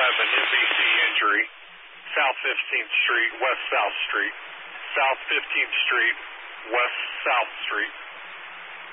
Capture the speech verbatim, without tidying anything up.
have an N B C injury, South fifteenth Street, West South Street, South fifteenth Street, West South Street.